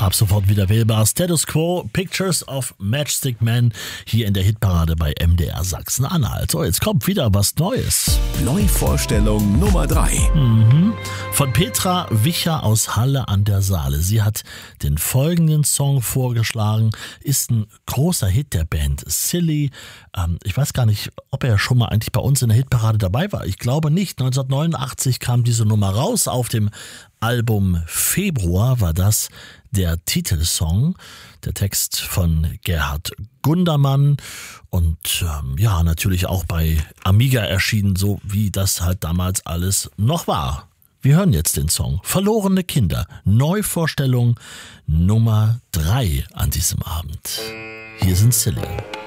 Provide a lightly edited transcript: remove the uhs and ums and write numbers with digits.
Ab sofort wieder wählbar. Status Quo, Pictures of Matchstick Man hier in der Hitparade bei MDR Sachsen-Anhalt. So, jetzt kommt wieder was Neues. Neuvorstellung Nummer 3. Von Petra Wicher aus Halle an der Saale. Sie hat den folgenden Song vorgeschlagen. Ist ein großer Hit der Band Silly. Ich weiß gar nicht, ob er schon mal eigentlich bei uns in der Hitparade dabei war. Ich glaube nicht. 1989 kam diese Nummer raus. Auf dem Album Februar war das der Titelsong, der Text von Gerhard Gundermann und natürlich auch bei Amiga erschienen, so wie das halt damals alles noch war. Wir hören jetzt den Song Verlorene Kinder, Neuvorstellung Nummer 3 an diesem Abend. Hier sind Silly.